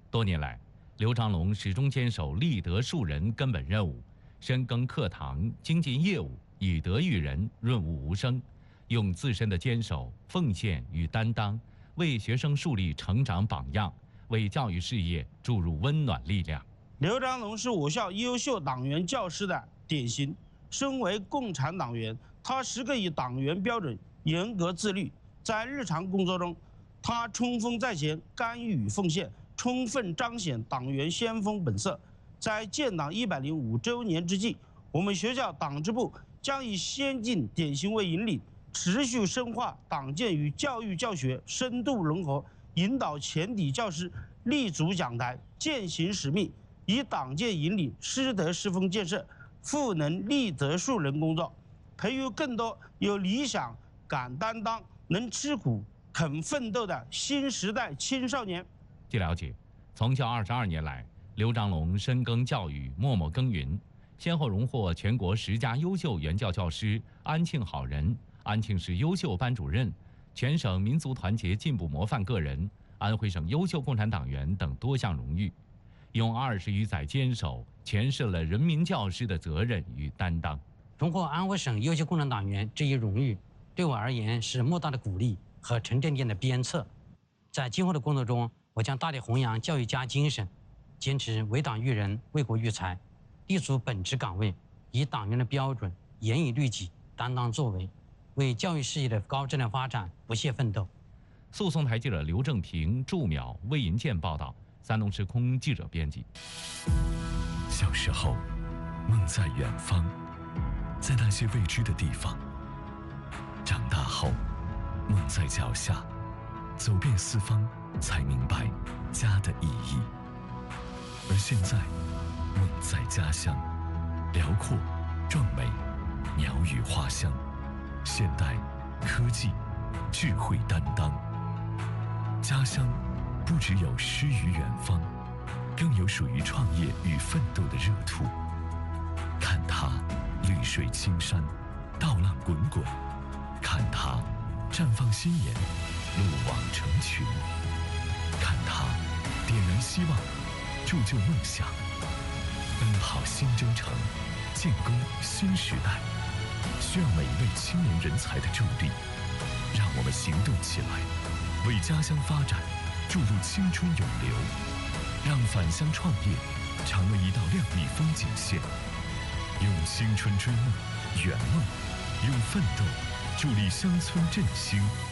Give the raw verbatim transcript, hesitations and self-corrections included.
多年来，刘长龙始终坚守立德树人根本任务，深耕课堂、精进业务，以德育人，润物无声，用自身的坚守、奉献与担当，为学生树立成长榜样，为教育事业注入温暖力量。 刘长龙是我校优秀党员教师的典型。身为共产党员，他时刻以党员标准严格自律，在日常工作中，他冲锋在前，甘于奉献，充分彰显党员先锋本色。在建党一百零五周年之际，我们学校党支部将以先进典型为引领，持续深化党建与教育教学深度融合，引导前底教师立足讲台，践行使命，以党建引领师德师风建设，赋能立德树人工作，培育更多有理想、敢担当、能吃苦、肯奋斗的新时代青少年。 据了解，从教二十二年来，刘长龙深耕教育，默默耕耘，先后荣获全国十佳优秀原教教师、安庆好人、安庆市优秀班主任、全省民族团结进步模范个人、安徽省优秀共产党员等多项荣誉。用二十余载坚守，诠释了人民教师的责任与担当。 荣获安徽省优秀共产党员这一荣誉，对我而言是莫大的鼓励和沉甸甸的鞭策。在今后的工作中，我将大力弘扬教育家精神，坚持为党育人、为国育才，立足本职岗位，以党员的标准，严以律己，担当作为，为教育事业的高质量发展不懈奋斗。 诉讼台记者刘正平、祝淼、魏银健报道。山东时空记者编辑。 小时候，梦在远方，在那些未知的地方；长大后，梦在脚下，走遍四方，才明白家的意义。而现在，梦在家乡，辽阔、壮美，鸟语花香，现代、科技、智慧担当。家乡不只有诗与远方，更有属于创业与奋斗的热土。看它绿水青山，稻浪滚滚；看它绽放新颜，路网成群；看它点燃希望，铸就梦想。奔跑新征程，建功新时代，需要每一位青年人才的助力。让我们行动起来，为家乡发展注入青春永流，让返乡创业成为一道亮丽风景线。用青春追梦、圆梦，用奋斗助力乡村振兴。